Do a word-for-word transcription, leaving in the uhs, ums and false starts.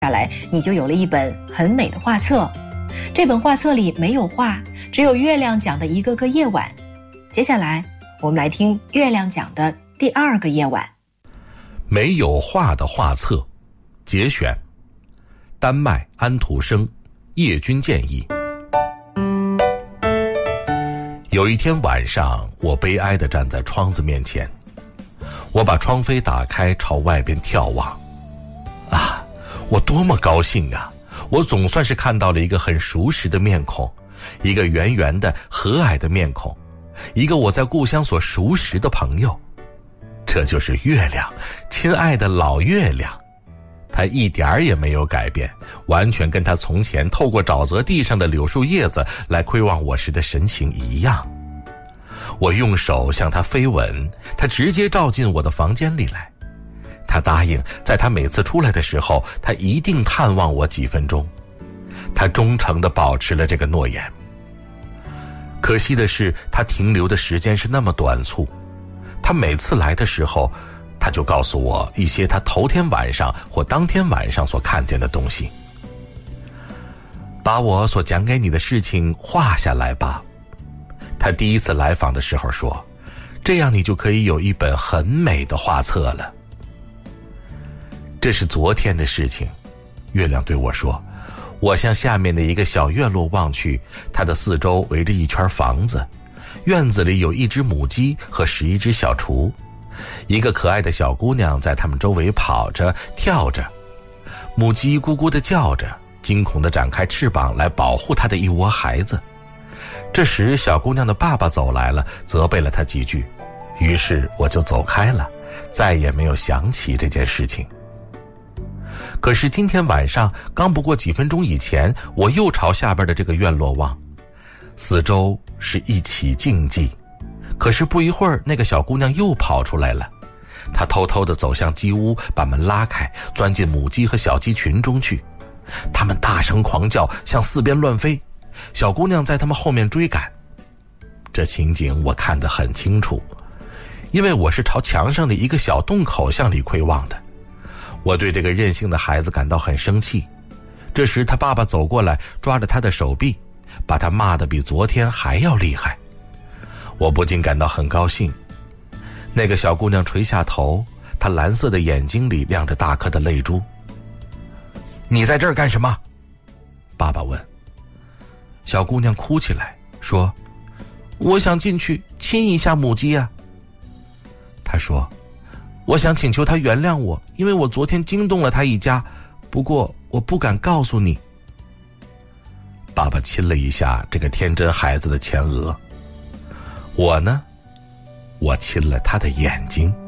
下来，你就有了一本很美的画册。这本画册里没有画，只有月亮讲的一个个夜晚。接下来我们来听月亮讲的第二个夜晚。 没有画的画册节选，丹麦安徒生，叶君建议。有一天晚上，我悲哀地站在窗子面前，我把窗扉打开，朝外边眺望。啊，我多么高兴啊！我总算是看到了一个很熟识的面孔，一个圆圆的和蔼的面孔，一个我在故乡所熟识的朋友。这就是月亮，亲爱的老月亮。它一点儿也没有改变，完全跟它从前透过沼泽地上的柳树叶子来窥望我时的神情一样。我用手向它飞吻，它直接照进我的房间里来。他答应在他每次出来的时候，他一定探望我几分钟。他忠诚地保持了这个诺言。可惜的是，他停留的时间是那么短促。他每次来的时候，他就告诉我一些他头天晚上或当天晚上所看见的东西。把我所讲给你的事情画下来吧。他第一次来访的时候说，这样你就可以有一本很美的画册了。这是昨天的事情，月亮对我说。我向下面的一个小院落望去，它的四周围着一圈房子，院子里有一只母鸡和十一只小雏，一个可爱的小姑娘在它们周围跑着跳着，母鸡咕咕地叫着，惊恐地展开翅膀来保护它的一窝孩子。这时小姑娘的爸爸走来了，责备了她几句，于是我就走开了，再也没有想起这件事情。可是今天晚上，刚不过几分钟以前，我又朝下边的这个院落望，四周是一起静寂。可是不一会儿，那个小姑娘又跑出来了，她偷偷地走向鸡屋，把门拉开，钻进母鸡和小鸡群中去。它们大声狂叫，向四边乱飞，小姑娘在它们后面追赶。这情景我看得很清楚，因为我是朝墙上的一个小洞口向里窥望的。我对这个任性的孩子感到很生气。这时他爸爸走过来，抓着他的手臂，把他骂得比昨天还要厉害。我不禁感到很高兴。那个小姑娘垂下头，她蓝色的眼睛里亮着大颗的泪珠。你在这儿干什么？爸爸问。小姑娘哭起来，说，我想进去亲一下母鸡啊。他说，我想请求他原谅我，因为我昨天惊动了他一家，不过我不敢告诉你。爸爸亲了一下这个天真孩子的前额。我呢，我亲了他的眼睛。